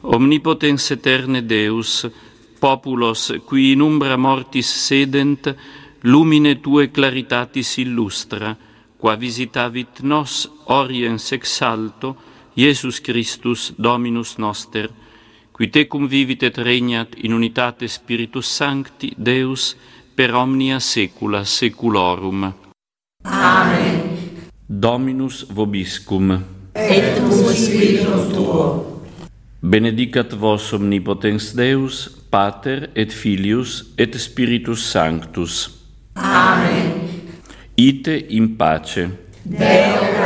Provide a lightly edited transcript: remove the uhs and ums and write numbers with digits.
Omnipotens eterne Deus, populos qui in umbra mortis sedent, lumine Tue claritatis illustra, qua visitavit nos oriens ex alto, Iesus Christus Dominus noster, qui tecum vivit et regnat in unitate Spiritus Sancti, Deus, per omnia saecula saeculorum. Amen. Dominus vobiscum. Et cum spiritu tuo. Benedicat vos omnipotens Deus, Pater et Filius et Spiritus Sanctus. Amen. Ite in pace. Deo